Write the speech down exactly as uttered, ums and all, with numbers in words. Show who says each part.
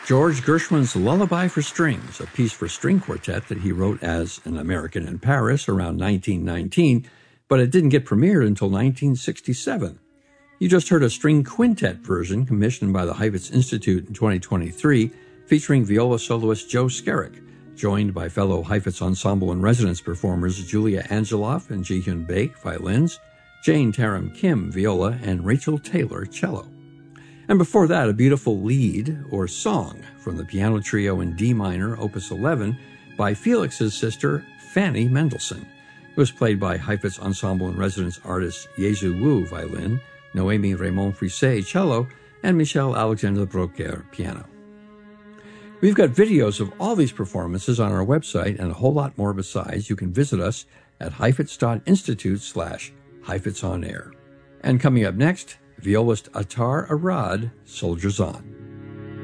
Speaker 1: George Gershwin's Lullaby for Strings, a piece for string quartet that he wrote as an American in Paris around nineteen nineteen, but it didn't get premiered until nineteen sixty-seven. You just heard a string quintet version commissioned by the Heifetz Institute in twenty twenty-three, featuring viola soloist Joe Skerrick, joined by fellow Heifetz Ensemble in Residence performers Julia Angeloff and Ji-Hyun Baek, violins, Jane Taram Kim, viola, and Rachel Taylor, cello. And before that, a beautiful lead, or song, from the piano trio in D minor, opus eleven, by Felix's sister, Fanny Mendelssohn. It was played by Heifetz Ensemble in Residence artists Yezu Wu, violin, Noémie Raymond Frisset, cello, and Michel Alexander Broker, piano. We've got videos of all these performances on our website and a whole lot more besides. You can visit us at heifetz.institute slash Heifetz on Air. And coming up next, violist Attar Arad, Soldiers On.